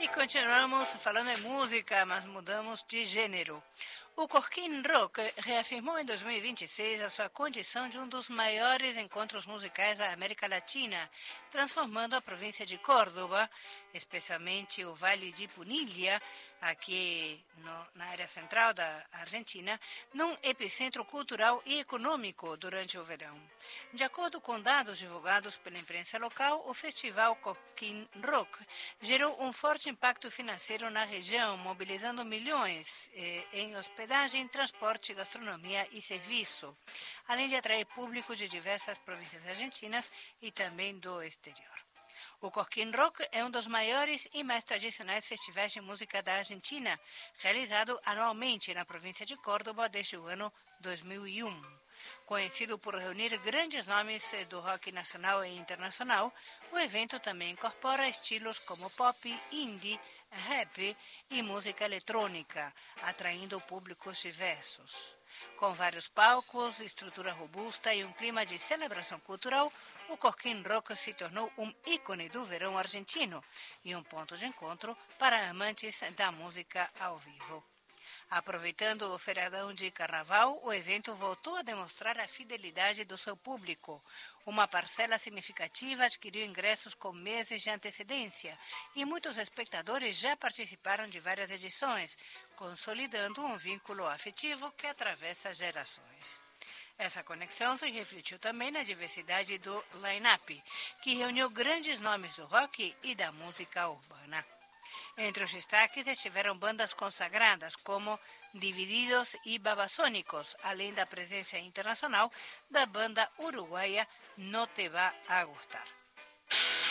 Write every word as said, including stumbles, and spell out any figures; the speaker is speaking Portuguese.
E continuamos falando em música, mas mudamos de gênero. O Cosquín Rock reafirmou em dois mil e vinte e seis a sua condição de um dos maiores encontros musicais da América Latina, transformando a província de Córdoba, especialmente o Vale de Punilla, aqui no, na área central da Argentina, num epicentro cultural e econômico durante o verão. De acordo com dados divulgados pela imprensa local, o festival Cosquín Rock gerou um forte impacto financeiro na região, mobilizando milhões eh, em hospedagem, transporte, gastronomia e serviço, além de atrair público de diversas províncias argentinas e também do exterior. O Cosquín Rock é um dos maiores e mais tradicionais festivais de música da Argentina, realizado anualmente na província de Córdoba desde o ano dois mil e um. Conhecido por reunir grandes nomes do rock nacional e internacional, o evento também incorpora estilos como pop, indie, rap e música eletrônica, atraindo públicos diversos. Com vários palcos, estrutura robusta e um clima de celebração cultural, o Cosquín Rock se tornou um ícone do verão argentino e um ponto de encontro para amantes da música ao vivo. Aproveitando o feriadão de carnaval, o evento voltou a demonstrar a fidelidade do seu público. Uma parcela significativa adquiriu ingressos com meses de antecedência e muitos espectadores já participaram de várias edições, consolidando um vínculo afetivo que atravessa gerações. Essa conexão se refletiu também na diversidade do line-up, que reuniu grandes nomes do rock e da música urbana. Entre os destaques estiveram bandas consagradas como Divididos e Babasónicos, além da presença internacional da banda uruguaia No Te Va a Gustar.